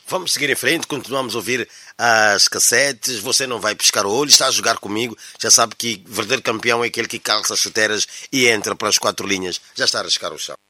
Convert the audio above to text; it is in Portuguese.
Vamos seguir em frente, continuamos a ouvir as cassetes, você não vai pescar o olho, está a jogar comigo, já sabe que verdadeiro campeão é aquele que calça as chuteiras e entra para as 4 linhas, já está a arriscar o chão.